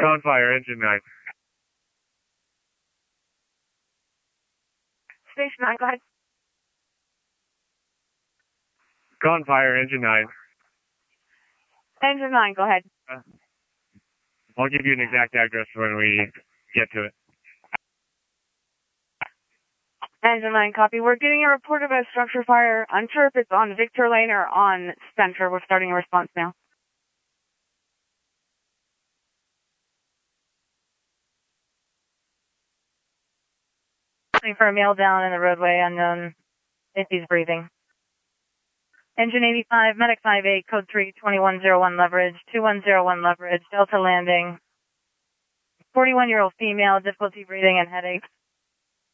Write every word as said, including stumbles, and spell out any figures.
Con fire, engine nine. Station nine, go ahead. Con fire, engine nine. Engine nine, go ahead. Uh, I'll give you an exact address when we get to it. Engine nine, copy. We're getting a report of a structure fire. Unsure if it's on Victor Lane or on Center. We're starting a response now. Looking for a male down in the roadway, unknown if he's breathing. Engine eighty-five, Medic five eight, code three, twenty-one oh one leverage, two one oh one leverage, Delta landing. forty-one-year-old female, difficulty breathing and headaches.